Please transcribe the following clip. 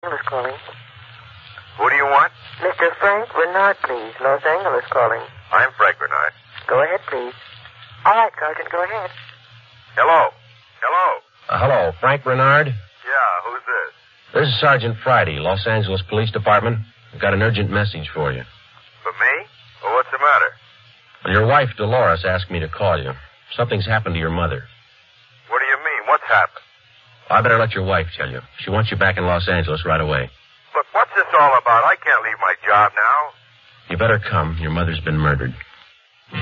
Angeles calling. Who do you want? Mr. Frank Renard, please. Los Angeles calling. I'm Frank Renard. Go ahead, please. All right, Sergeant, go ahead. Hello. Hello. Hello, Frank Renard? Yeah, who's this? This is Sergeant Friday, Los Angeles Police Department. I've got an urgent message for you. For me? Well, what's the matter? Well, your wife, Dolores, asked me to call you. Something's happened to your mother. What do you mean? What's happened? I better let your wife tell you. She wants you back in Los Angeles right away. Look, what's this all about? I can't leave my job now. You better come. Your mother's been murdered.